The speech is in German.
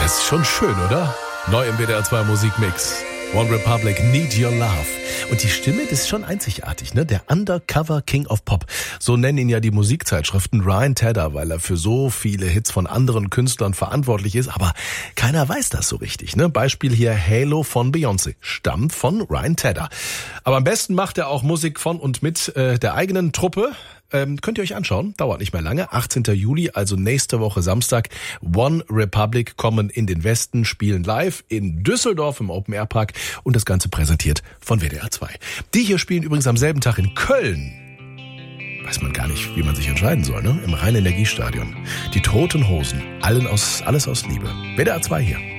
Das ist schon schön, oder? Neu im WDR 2 Musikmix. One Republic, Need Your Love. Und die Stimme, das ist schon einzigartig, ne? Der Undercover King of Pop. So nennen ihn ja die Musikzeitschriften. Ryan Tedder, weil er für so viele Hits von anderen Künstlern verantwortlich ist. Aber keiner weiß das so richtig, ne? Beispiel hier Halo von Beyoncé. Stammt von Ryan Tedder. Aber am besten macht er auch Musik von und mit der eigenen Truppe. Könnt ihr euch anschauen, dauert nicht mehr lange. 18. Juli, also nächste Woche Samstag. One Republic kommen in den Westen, spielen live in Düsseldorf im Open Air Park und das Ganze präsentiert von WDR 2. Die hier spielen übrigens am selben Tag in Köln. Weiß man gar nicht, wie man sich entscheiden soll, ne? Im Rhein-Energiestadion. Die Toten Hosen, alles aus Liebe. WDR 2 hier.